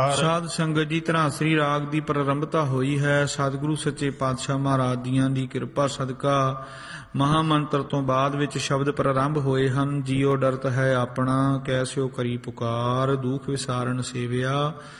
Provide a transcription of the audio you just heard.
ਸਾਧ ਸੰਗਤ ਜੀ, ਧਨਾਸਰੀ ਰਾਗ ਦੀ ਪ੍ਰਾਰੰਭਤਾ ਹੋਈ ਹੈ। ਸਤਿਗੁਰੂ ਸੱਚੇ ਪਾਤਸ਼ਾਹ ਮਹਾਰਾਜ ਜੀਆਂ ਦੀ ਕਿਰਪਾ ਸਦਕਾ ਮਹਾਮੰਤਰ ਤੋਂ ਬਾਅਦ ਵਿੱਚ ਸ਼ਬਦ ਪ੍ਰਾਰੰਭ ਹੋਏ ਹਨ। ਜੀਉ ਡਰਤ ਹੈ ਆਪਣਾ, ਕੈਸਿਓ ਕਰੀ ਪੁਕਾਰ, ਦੁਖ ਵਿਸਾਰਨ ਸੇਵਿਆ,